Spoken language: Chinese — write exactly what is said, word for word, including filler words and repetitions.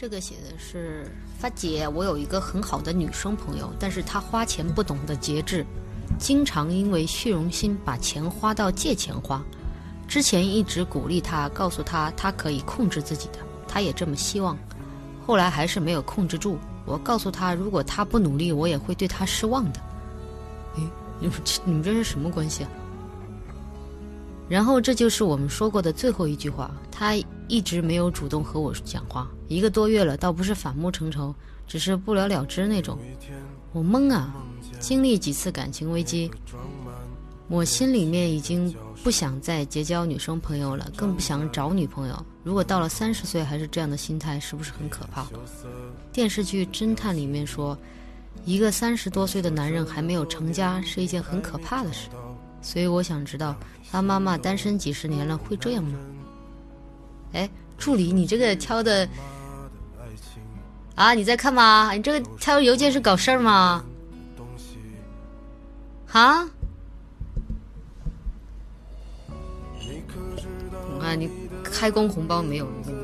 这个写的是发姐，我有一个很好的女生朋友，但是她花钱不懂得节制，经常因为虚荣心把钱花到借钱花。之前一直鼓励她，告诉她她可以控制自己的，她也这么希望，后来还是没有控制住。我告诉她，如果她不努力，我也会对她失望的。诶，你们这你们这是什么关系啊？然后这就是我们说过的最后一句话，他一直没有主动和我讲话，一个多月了，倒不是反目成仇，只是不了了之那种。我懵啊，经历几次感情危机，我心里面已经不想再结交女生朋友了，更不想找女朋友。如果到了三十岁还是这样的心态，是不是很可怕？电视剧《侦探》里面说，一个三十多岁的男人还没有成家是一件很可怕的事。所以我想知道他妈妈单身几十年了会这样吗？哎，助理，你这个挑的啊，你在看吗？你这个挑邮件是搞事儿吗？啊？啊，你开工红包没有？